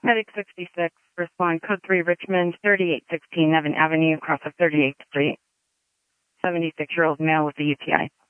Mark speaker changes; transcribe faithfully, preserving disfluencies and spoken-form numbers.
Speaker 1: Medic sixty-six, respond code three Richmond, thirty-eight sixteen Nevin Avenue, across of thirty-eighth Street. seventy-six-year-old male with a U T I.